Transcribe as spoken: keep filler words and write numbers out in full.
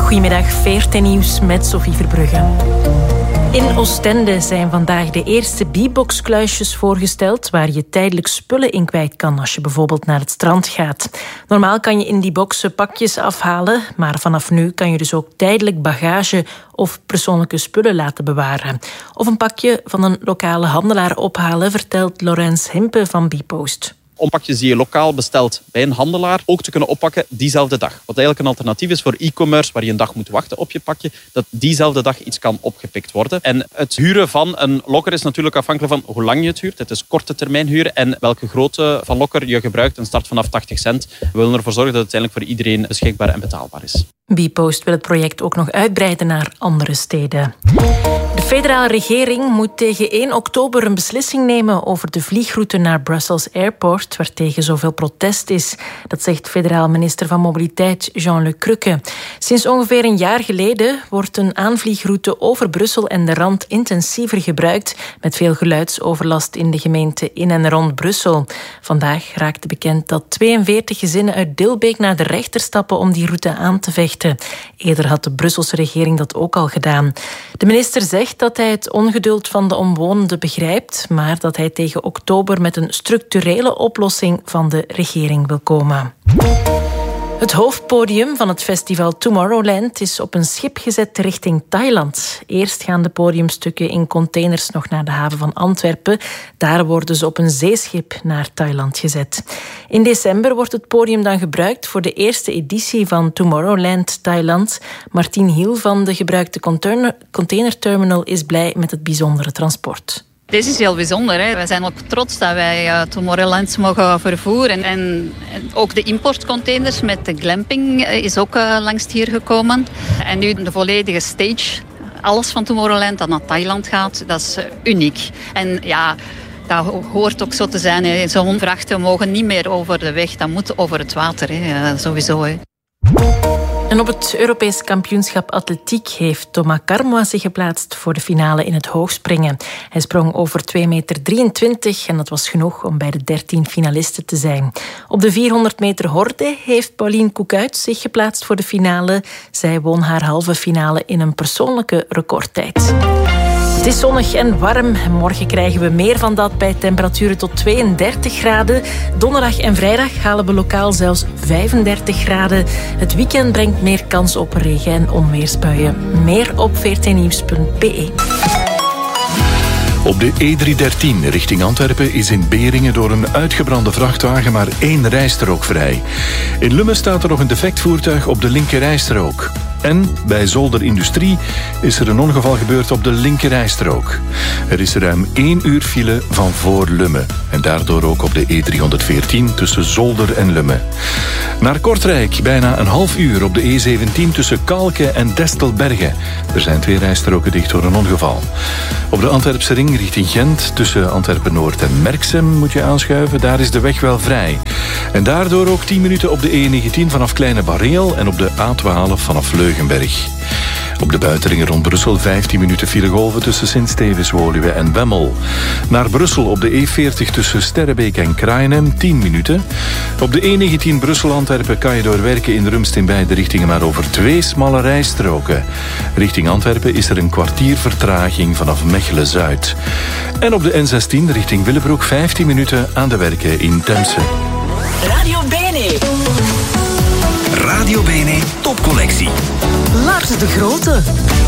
Goedemiddag, V R T Nieuws met Sophie Verbrugge. In Oostende zijn vandaag de eerste B-box-kluisjes voorgesteld waar je tijdelijk spullen in kwijt kan als je bijvoorbeeld naar het strand gaat. Normaal kan je in die boxen pakjes afhalen, maar vanaf nu kan je dus ook tijdelijk bagage of persoonlijke spullen laten bewaren. Of een pakje van een lokale handelaar ophalen, vertelt Laurens Himpe van B-Post. Om pakjes die je lokaal bestelt bij een handelaar ook te kunnen oppakken diezelfde dag. Wat eigenlijk een alternatief is voor e-commerce, waar je een dag moet wachten op je pakje, dat diezelfde dag iets kan opgepikt worden. En het huren van een lokker is natuurlijk afhankelijk van hoe lang je het huurt. Het is korte termijn huren en welke grootte van lokker je gebruikt. Een start vanaf tachtig cent. We willen ervoor zorgen dat het uiteindelijk voor iedereen beschikbaar en betaalbaar is. B-Post wil het project ook nog uitbreiden naar andere steden. De federale regering moet tegen één oktober een beslissing nemen over de vliegroute naar Brussels Airport, waartegen zoveel protest is. Dat zegt federaal minister van Mobiliteit Jean-Luc Cruque. Sinds ongeveer een jaar geleden wordt een aanvliegroute over Brussel en de rand intensiever gebruikt, met veel geluidsoverlast in de gemeente in en rond Brussel. Vandaag raakte bekend dat tweeënveertig gezinnen uit Dilbeek naar de rechter stappen om die route aan te vechten. Eerder had de Brusselse regering dat ook al gedaan. De minister zegt dat hij het ongeduld van de omwonenden begrijpt, maar dat hij tegen oktober met een structurele oplossing van de regering wil komen. Het hoofdpodium van het festival Tomorrowland is op een schip gezet richting Thailand. Eerst gaan de podiumstukken in containers nog naar de haven van Antwerpen. Daar worden ze op een zeeschip naar Thailand gezet. In december wordt het podium dan gebruikt voor de eerste editie van Tomorrowland Thailand. Martien Hiel van de gebruikte container- containerterminal is blij met het bijzondere transport. Dit is heel bijzonder. Hè. Wij zijn ook trots dat wij uh, Tomorrowland mogen vervoeren. En, en ook de importcontainers met de glamping uh, is ook uh, langs hier gekomen. En nu de volledige stage, alles van Tomorrowland dat naar Thailand gaat, dat is uh, uniek. En ja, dat hoort ook zo te zijn. Hè. Zo'n vrachten mogen niet meer over de weg, dat moet over het water, hè. Uh, sowieso. Hè. En op het Europees kampioenschap atletiek heeft Thomas Carmois zich geplaatst voor de finale in het hoogspringen. Hij sprong over twee meter drieëntwintig en dat was genoeg om bij de dertien finalisten te zijn. Op de vierhonderd meter horde heeft Pauline Koekuit zich geplaatst voor de finale. Zij won haar halve finale in een persoonlijke recordtijd. Het is zonnig en warm. Morgen krijgen we meer van dat bij temperaturen tot tweeëndertig graden. Donderdag en vrijdag halen we lokaal zelfs vijfendertig graden. Het weekend brengt meer kans op regen- en onweersbuien. Meer op v r t nieuws punt b e. Op de E driehonderddertien richting Antwerpen is in Beringen door een uitgebrande vrachtwagen maar één rijstrook vrij. In Lummen staat er nog een defect voertuig op de linkerrijstrook. En bij Zolder Industrie is er een ongeval gebeurd op de linkerrijstrook. Er is ruim één uur file van voor Lummen. En daardoor ook op de E driehonderdveertien tussen Zolder en Lummen. Naar Kortrijk bijna een half uur op de E zeventien tussen Kalken en Destelbergen. Er zijn twee rijstroken dicht door een ongeval. Op de Antwerpse ring richting Gent tussen Antwerpen-Noord en Merksem moet je aanschuiven. Daar is de weg wel vrij. En daardoor ook tien minuten op de E negentien vanaf Kleine Barreel en op de A twaalf vanaf Leugenberg. Op de buitenringen rond Brussel vijftien minuten filegolven tussen Sint-Stevens-Woluwe en Wemmel. Naar Brussel op de E veertig tussen Sterrebeek en Kraaienhem tien minuten. Op de E negentien Brussel-Antwerpen kan je doorwerken in Rumst in beide richtingen maar over twee smalle rijstroken. Richting Antwerpen is er een kwartier vertraging vanaf Mechelen-Zuid. En op de N zestien richting Willebroek vijftien minuten aan de werken in Temse. Radio Bene. Radio Bene topcollectie. Lars de Grote.